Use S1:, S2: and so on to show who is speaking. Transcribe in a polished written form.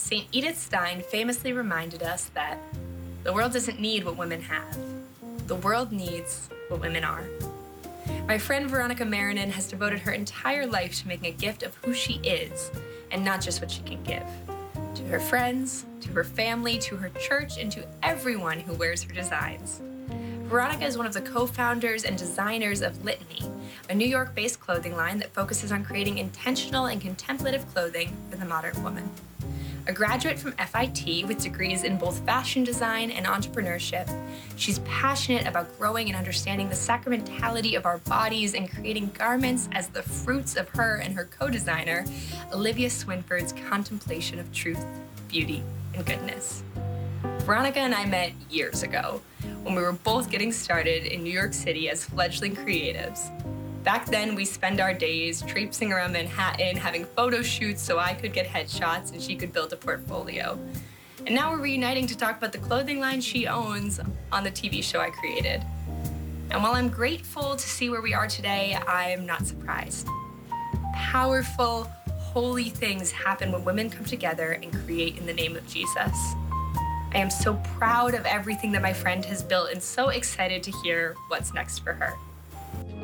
S1: St. Edith Stein famously reminded us that the world doesn't need what women have. The world needs what women are. My friend Veronica Marinin has devoted her entire life to making a gift of who she is, and not just what she can give. To her friends, to her family, to her church, and to everyone who wears her designs. Veronica is one of the co-founders and designers of Litany, a New York-based clothing line that focuses on creating intentional and contemplative clothing for the modern woman. A graduate from FIT with degrees in both fashion design and entrepreneurship, she's passionate about growing and understanding the sacramentality of our bodies and creating garments as the fruits of her and her co-designer, Olivia Swinford's contemplation of truth, beauty, and goodness. Veronica and I met years ago when we were both getting started in New York City as fledgling creatives. Back then, we spent our days traipsing around Manhattan, having photo shoots so I could get headshots and she could build a portfolio. And now we're reuniting to talk about the clothing line she owns on the TV show I created. And while I'm grateful to see where we are today, I'm not surprised. Powerful, holy things happen when women come together and create in the name of Jesus. I am so proud of everything that my friend has built and so excited to hear what's next for her.